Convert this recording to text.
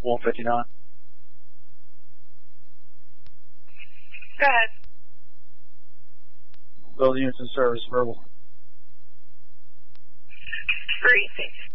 159. Go ahead. Building units in service, verbal. 3-6.